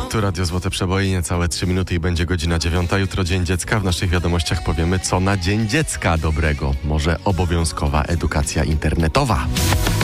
Tu Radio Złote Przeboje, niecałe 3 minuty i będzie godzina 9. Jutro Dzień Dziecka. W naszych wiadomościach powiemy, co na Dzień Dziecka dobrego. Może obowiązkowa edukacja internetowa.